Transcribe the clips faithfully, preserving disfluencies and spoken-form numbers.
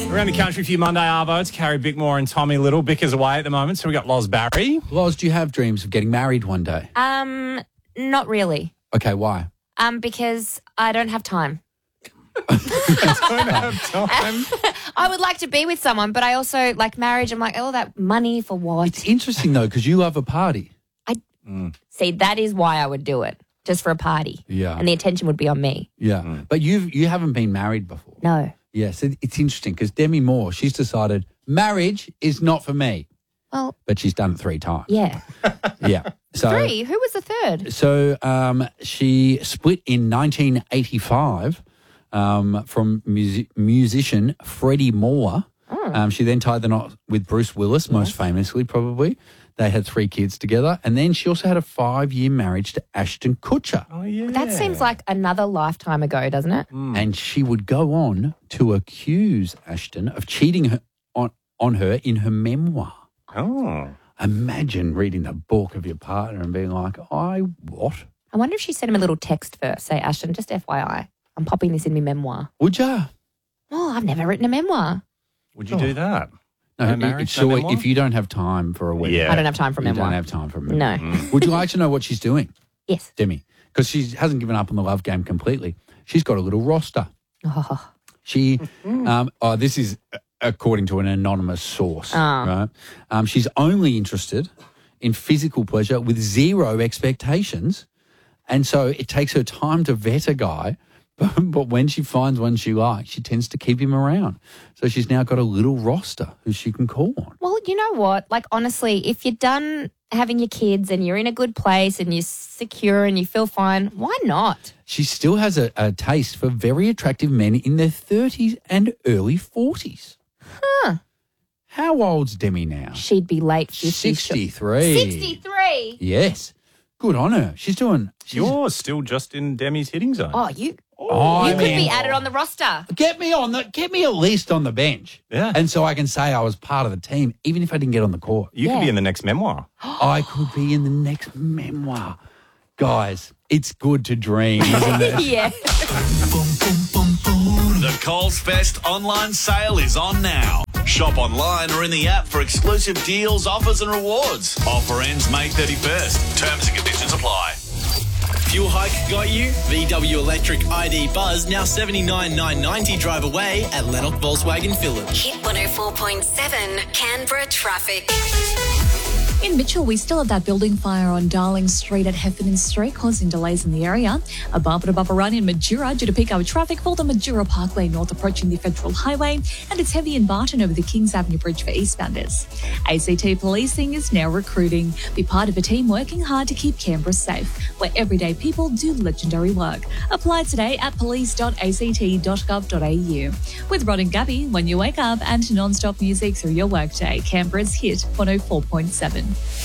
Around the country for your Monday Arvo, it's Carrie Bickmore and Tommy Little. Bick is away at the moment, so we got Loz Barry. Loz, do you have dreams of getting married one day? Um, not really. Okay, why? Um, because I don't have time. Don't have time. I would like to be with someone, but I also like marriage. I'm like, oh, that money for what? It's interesting, though, because you love a party. I mm. See, that is why I would do it, just for a party. Yeah. And the attention would be on me. Yeah. Mm. But you've, you haven't been married before. No. Yes, it, it's interesting because Demi Moore, she's decided marriage is not for me. Well. But she's done it three times. Yeah. Yeah. So, Three? Who was the third? So um, she split in nineteen eighty-five um, from music, musician Freddie Moore. Oh. Um, she then tied the knot with Bruce Willis, yes. most famously probably. They had three kids together. And then she also had a five-year marriage to Ashton Kutcher. Oh, yeah. That seems like another lifetime ago, doesn't it? Mm. And she would go on to accuse Ashton of cheating her, on, on her in her memoir. Oh. Imagine reading the book of your partner and being like, I what? I wonder if she sent him a little text first. Say, Ashton, just F Y I, I'm popping this in my memoir. Would ya? Oh, I've never written a memoir. Would you oh. do that? No, no it, marriage, it's sure, no if you don't have time for a wedding. Yeah. I don't have time for a you memoir. don't have time for a memoir. No. Mm. Would you like to know what she's doing? Yes. Demi, because she hasn't given up on the love game completely. She's got a little roster. Oh. She, um, oh, this is according to an anonymous source, oh. right? Um, she's only interested in physical pleasure with zero expectations. And so it takes her time to vet a guy. But, but when she finds one she likes, she tends to keep him around. So she's now got a little roster who she can call on. Well, you know what? Like, honestly, if you're done having your kids and you're in a good place and you're secure and you feel fine, why not? She still has a, a taste for very attractive men in their thirties and early forties. Huh. How old's Demi now? She'd be late fifties. sixty-three. sixty-three? Yes. Good on her. She's doing... She's, You're still just in Demi's hitting zone. Oh, you... Oh, you I could mean, be added on the roster. Get me on the, get me at least on the bench. Yeah. And so I can say I was part of the team, even if I didn't get on the court. You yeah. could be in the next memoir. I could be in the next memoir. Guys, it's good to dream, isn't it? Yeah. The Coles Fest online sale is on now. Shop online or in the app for exclusive deals, offers and rewards. Offer ends May thirty-first. Terms and conditions apply. Fuel hike got you? V W Electric I D Buzz now seventy-nine thousand nine hundred ninety drive away at Lennox Volkswagen Village. Hit one oh four point seven Canberra traffic. In Mitchell, we still have that building fire on Darling Street at Heffernan Street, causing delays in the area. A bumper to bumper run in Majura due to peak hour traffic for the Majura Parkway North approaching the Federal Highway, and it's heavy in Barton over the Kings Avenue Bridge for eastbounders. A C T Policing is now recruiting. Be part of a team working hard to keep Canberra safe, where everyday people do legendary work. Apply today at police dot a c t dot gov dot a u. With Rod and Gabby, when you wake up, and non-stop music through your workday, Canberra's Hit one oh four point seven.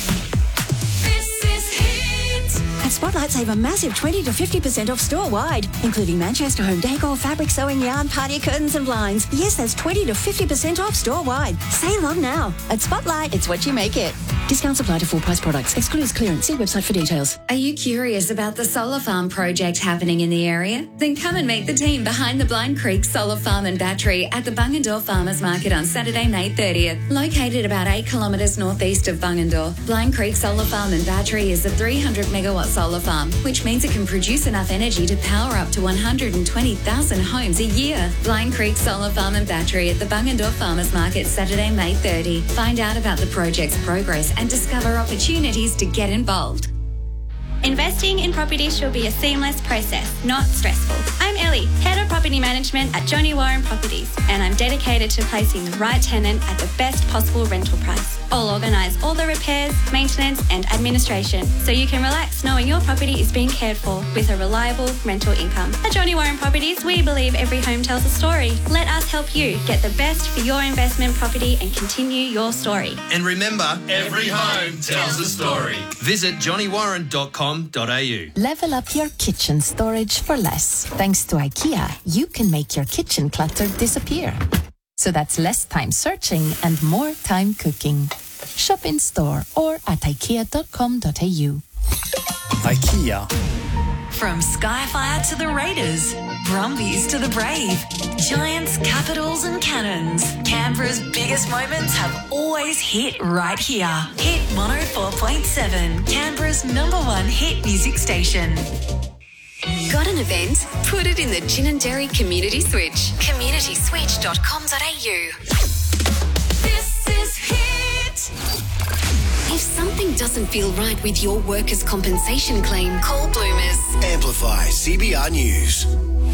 This is Hit. At Spotlight, save a massive twenty to fifty percent off store-wide, including Manchester home decor, fabric, sewing, yarn, party curtains and blinds. Yes, that's twenty to fifty percent off store-wide. Save on now. At Spotlight, it's what you make it. Discounts apply to full-price products. Excludes clearance. See website for details. Are you curious about the solar farm project happening in the area? Then come and meet the team behind the Blind Creek Solar Farm and Battery at the Bungendore Farmers Market on Saturday, May thirtieth. Located about eight kilometres northeast of Bungendore, Blind Creek Solar Farm and Battery is a three hundred megawatt solar farm, which means it can produce enough energy to power up to one hundred twenty thousand homes a year. Blind Creek Solar Farm and Battery at the Bungendore Farmers Market, Saturday, May thirtieth. Find out about the project's progress and discover opportunities to get involved. Investing in property should be a seamless process, not stressful. I'm Ellie, Head of Property Management at Johnny Warren Properties, and I'm dedicated to placing the right tenant at the best possible rental price. I'll organise all the repairs, maintenance and administration so you can relax knowing your property is being cared for with a reliable rental income. At Johnny Warren Properties, we believe every home tells a story. Let us help you get the best for your investment property and continue your story. And remember, every home tells a story. Visit johnny warren dot com dot a u. Level up your kitchen storage for less. Thanks to IKEA, you can make your kitchen clutter disappear. So that's less time searching and more time cooking. Shop in store or at ikea dot com dot a u. IKEA. From Skyfire to the Raiders, Brumbies to the Brave, Giants, Cup Capitals and Cannons. Canberra's biggest moments have always hit right here. Hit one oh four point seven, Canberra's number one hit music station. Got an event? Put it in the Ginninderry Community Switch. community switch dot com dot a u. This is Hit. If something doesn't feel right with your workers' compensation claim, call Bloomers. Amplify C B R News.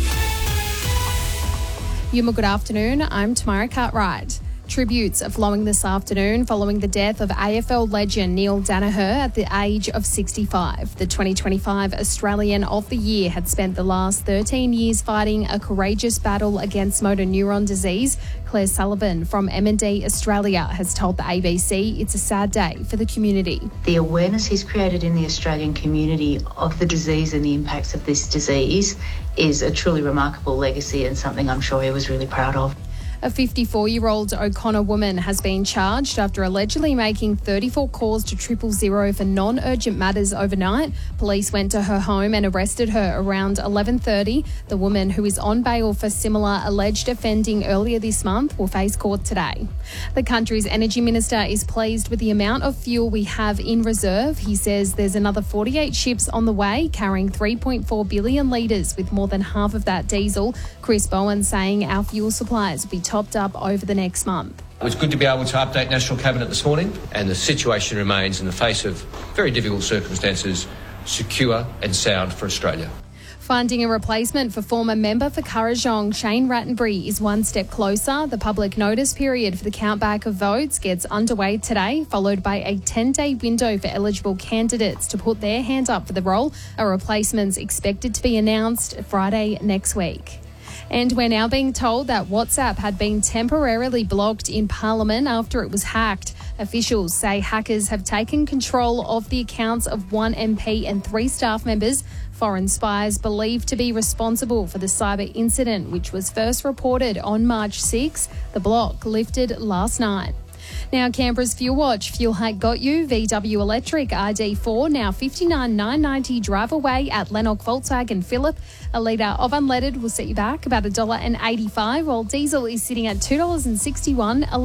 Yuma, good afternoon. I'm Tamara Cartwright. Tributes are flowing this afternoon following the death of A F L legend Neil Danaher at the age of sixty-five. The twenty twenty-five Australian of the Year had spent the last thirteen years fighting a courageous battle against motor neuron disease. Claire Sullivan from M and D Australia has told the A B C it's a sad day for the community. The awareness he's created in the Australian community of the disease and the impacts of this disease is a truly remarkable legacy and something I'm sure he was really proud of. A fifty-four-year-old O'Connor woman has been charged after allegedly making thirty-four calls to triple zero for non-urgent matters overnight. Police went to her home and arrested her around eleven thirty. The woman, who is on bail for similar alleged offending earlier this month, will face court today. The country's energy minister is pleased with the amount of fuel we have in reserve. He says there's another forty-eight ships on the way carrying three point four billion litres, with more than half of that diesel. Chris Bowen saying our fuel supplies will be topped up over the next month. It was good to be able to update National Cabinet this morning, and the situation remains, in the face of very difficult circumstances, secure and sound for Australia. Finding a replacement for former member for Kurrajong, Shane Rattenbury, is one step closer. The public notice period for the countback of votes gets underway today, followed by a ten-day window for eligible candidates to put their hand up for the role. A replacement's expected to be announced Friday next week. And we're now being told that WhatsApp had been temporarily blocked in Parliament after it was hacked. Officials say hackers have taken control of the accounts of one M P and three staff members. Foreign spies believed to be responsible for the cyber incident, which was first reported on March sixth. The block lifted last night. Now, Canberra's Fuel Watch. Fuel hike got you. V W Electric I D four now fifty-nine nine ninety drive away at Lennox Volkswagen Phillip. A litre of unleaded will set you back about one dollar eighty-five, while diesel is sitting at two dollars sixty-one.